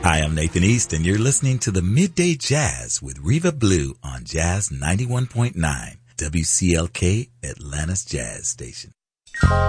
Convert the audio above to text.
Hi, I'm Nathan East, and you're listening to the Midday Jazz with Reva Blue on Jazz 91.9, WCLK, Atlanta's Jazz Station.